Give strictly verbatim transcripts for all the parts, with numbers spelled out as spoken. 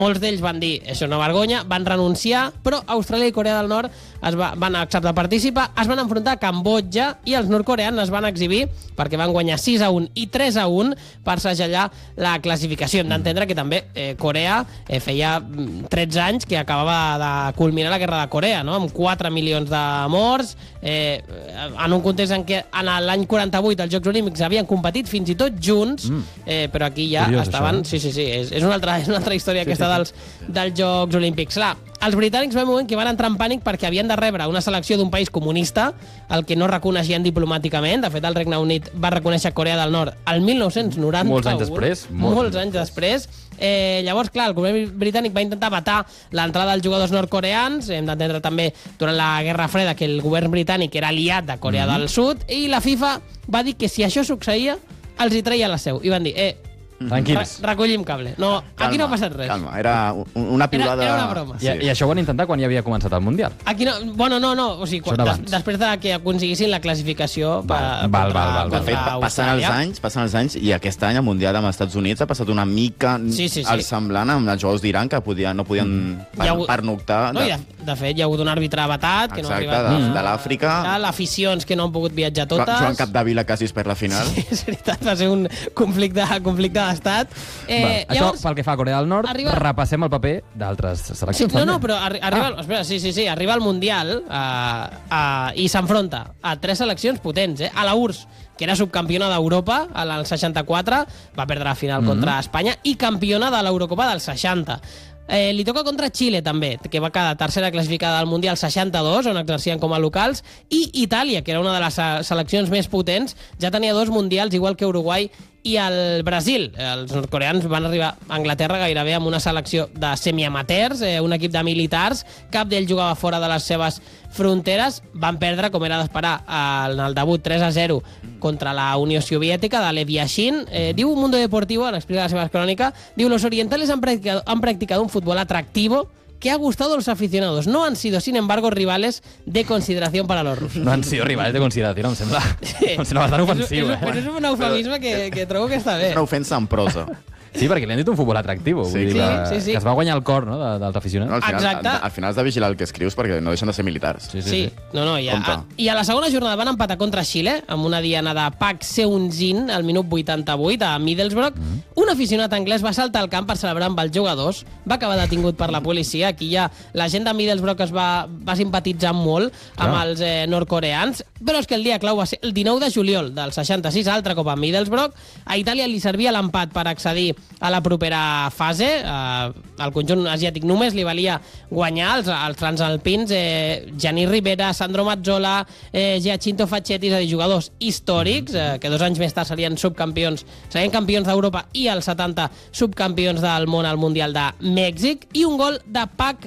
Molts d'ells van dir, això és una vergonya, van renunciar, però Austràlia i Corea del Nord es va, van acceptar participar, es van enfrontar a Cambodja i els nord-coreans es van exhibir perquè van guanyar sis a un i tres a un per segellar la classificació. Hem d'entendre que també eh, Corea eh, feia tretze anys que acabava de culminar la Guerra de Corea, no? Amb quatre milions de morts, eh, en un context en què en l'any quaranta-vuit els Jocs Olímpics havien competit fins i tot junts, eh, però aquí ja Curiós, estaven... Això, eh? Sí, sí, sí, és, és, una altra, és una altra història sí, aquesta sí, dels, dels Jocs Olímpics. Clar, els britànics va un moment que van entrar en pànic perquè havien de rebre una selecció d'un país comunista, el que no reconeixien diplomàticament. De fet, el Regne Unit va reconèixer Corea del Nord el mil nou-cents noranta-u. Molts anys després. Molts, molts anys després. Eh, llavors, clar, el govern britànic va intentar vetar l'entrada dels jugadors nord-coreans. Hem d'entendre també durant la Guerra Freda que el govern britànic era aliat de Corea mm-hmm. del Sud, i la FIFA va dir que si això succeïa, els hi treia la seu. I van dir, eh, tranquils. Re recollim cable. No, calma, aquí no ha passat res. Calma, era una piulada... Era, era una broma. I, sí. I això ho van intentar quan ja havia començat el Mundial? Aquí no... Bueno, no, no. O sigui, quan, des, després de que aconseguissin la classificació... Val, val, val, val. De fet, passen els anys, passen els anys, i aquest any el Mundial amb els Estats Units ha passat una mica sí, sí, sí. al semblant amb els jugadors d'Iran, que podien, no podien per, hagut... pernoctar... No, de... De, de fet, hi ha hagut un àrbitre vetat... Que Exacte, no ha arribat... de, mm. de l'Àfrica... L'aficions que no han pogut viatjar totes... Joan Capdevila quasi es perd la final. Sí, és veritat, va ser un conflicte, conflicte d'estat. Eh, Va, això llavors, pel que fa a Corea del Nord, arriba... repassem el paper d'altres seleccions. Sí, no, no, però arri arriba, ah. espera, sí, sí, sí, arriba al Mundial uh, uh, i s'enfronta a tres seleccions potents. Eh? A la U R S S, que era subcampiona d'Europa al seixanta-quatre, va perdre la final mm -hmm. contra Espanya, i campiona de l'Eurocopa del seixanta. Eh, li toca contra Xile, també, que va quedar tercera classificada al Mundial seixanta-dos, on exercien com a locals, i Itàlia, que era una de les seleccions més potents, ja tenia dos mundials, igual que Uruguai i el Brasil. Els nord-coreans van arribar a Anglaterra gairebé amb una selecció de semiamateurs, eh, un equip de militars, cap d'ells jugava fora de les seves fronteres. Van perdre, com era d'esperar, en el debut tres a zero contra la Unió Soviètica de Lev Yashin. Eh, diu Mundo Deportivo, en explica la seva crònica, diu, los orientales han practicado, han practicado un fútbol atractivo que ha gustado a los aficionados. No han sido, sin embargo, rivales de consideración para los rusos. No han sido rivales de consideración, em sembla, sí. em sembla bastant ofensiu. És, és, eh? és un eufemisme que, que trobo que està bé. És una ofensa en prosa. Sí, perquè li han dit un futbol atractiu. Sí, vull dir, sí, que, sí, sí. que es va guanyar el cor, no, de, dels aficionats. No, al, final, Exacte. al, al final has de vigilar el que escrius perquè no deixen de ser militars. Sí, sí, sí. sí. No, no, i a, I a la segona jornada van empatar contra Xile amb una diana de Park Seung-jin al minut vuitanta-vuit a Middlesbrough. Mm -hmm. Un aficionat anglès va saltar al camp per celebrar amb els jugadors, va acabar detingut per la policia. Aquí ja la gent de Middlesbrough es va, va simpatitzar molt amb Clar. els eh, nord-coreans, però és que el dia clau va ser el dinou de juliol del seixanta-sis, altre cop a Middlesbrough. A Itàlia li servia l'empat per accedir a la propera fase. Eh, el conjunt asiàtic només li valia guanyar els, els transalpins. Eh, Gianni Rivera, Sandro Mazzola, eh, Giacinto Facchetti, és a dir, jugadors històrics, eh, que dos anys més tard serien subcampions, serien campions d'Europa i als setanta subcampions del món al Mundial de Mèxic. I un gol de Park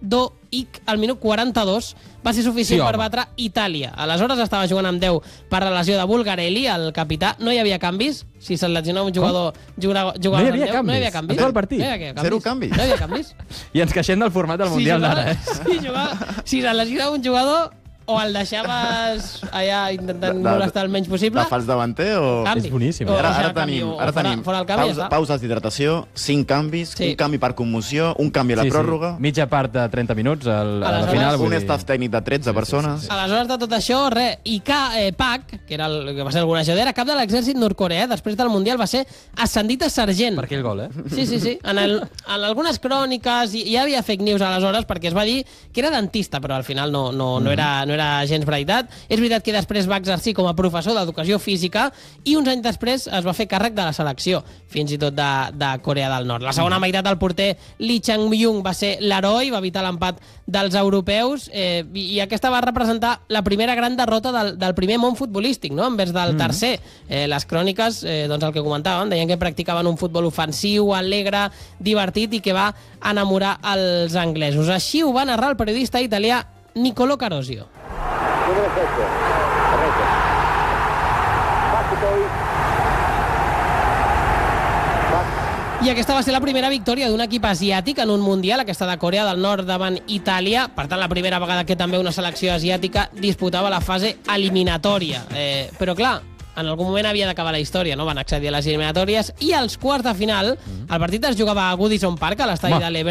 Do-ik al minut quaranta-dos va ser suficient sí, per batre Itàlia. Aleshores estava jugant amb deu per la lesió de Bulgarelli, el capità. No hi havia canvis. Si se'n lesionava un jugador, jugava, jugava no hi havia amb deu. canvis. No hi havia canvis. En tot el partit. No hi havia canvis. Zero canvis. No hi havia canvis. I ens queixem del format del Mundial si d'ara, eh? Si, jugava, si se'n lesionava un jugador, o el deixaves allà intentant de, molestar el menys possible. De fals davanter o... Canvi. És boníssim. Ara, O, ara o tenim, o ara fora, tenim fora el canvi, pausa, ja pauses d'hidratació, cinc canvis, sí. un canvi per commoció, un canvi a la sí, pròrroga... Sí. Mitja part de trenta minuts al, a la final. Un staff tècnic de tretze sí, persones... Sí, sí, sí. Aleshores de tot això, res. I Ka, eh, Pak, que, era el, que va ser el golejador, era cap de l'exèrcit nord-coreà. Després del Mundial va ser ascendit a sergent. Per aquell gol, eh? Sí, sí, sí. En, el, en algunes cròniques hi, hi havia fake news aleshores perquè es va dir que era dentista, però al final no, no, no, era, no era gens veritat. És veritat que després va exercir com a professor d'educació física i uns anys després es va fer càrrec de la selecció, fins i tot de, de Corea del Nord. La segona meitat del porter Lee Chang-myung va ser l'heroi, va evitar l'empat dels europeus eh, i, i aquesta va representar la primera gran derrota del, del primer món futbolístic, no?, envers del tercer. Eh, les cròniques, eh, doncs el que comentaven, deien que practicaven un futbol ofensiu, alegre, divertit i que va enamorar els anglesos. Així ho va narrar el periodista italià Niccolò Carosio. I aquesta va ser la primera victòria d'un equip asiàtic en un Mundial, aquesta de Corea del Nord davant Itàlia. Per tant, la primera vegada que també una selecció asiàtica disputava la fase eliminatòria. Eh, però, clar, en algun moment havia d'acabar la història, no? Van accedir a les eliminatòries, i als quarts de final, el partit es jugava a Goodison Park, a l'estadi de l'Everton,